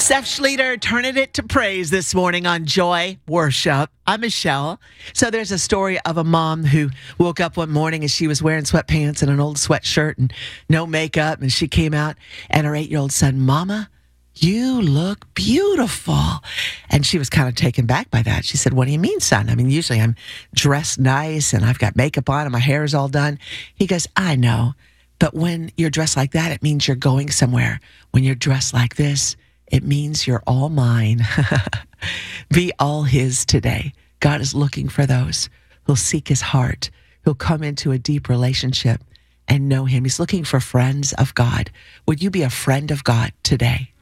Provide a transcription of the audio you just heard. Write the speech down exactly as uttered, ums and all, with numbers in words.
Seth Schleter turning it to praise this morning on Joy Worship. I'm Michelle. So there's a story of a mom who woke up one morning and she was wearing sweatpants and an old sweatshirt and no makeup. And she came out and her eight-year-old son, Mama, you look beautiful. And she was kind of taken back by that. She said, what do you mean, son? I mean, usually I'm dressed nice and I've got makeup on and my hair is all done. He goes, I know. But when you're dressed like that, it means you're going somewhere. When you're dressed like this, it means you're all mine. Be all his today. God is looking for those who'll seek his heart, who'll come into a deep relationship and know him. He's looking for friends of God. Would you be a friend of God today?